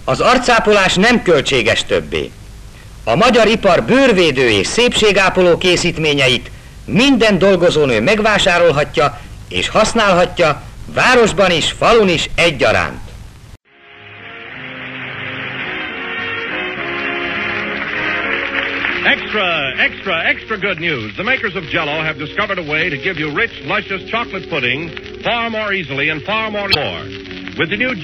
Az arcápolás nem költséges többé. A magyar ipar bőrvédő és szépségápoló készítményeit minden dolgozónő megvásárolhatja és használhatja, városban is, falun is egyaránt. Extra good news. The makers of Jell-O have discovered a way to give you rich, luscious chocolate pudding far more easily and far more. With the new